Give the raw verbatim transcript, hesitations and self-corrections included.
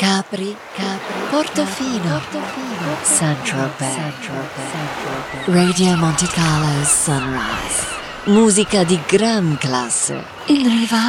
Capri, Capri, Portofino, Saint-Tropez, Radio Monte Carlo Sunrise. Musica di gran classe in riva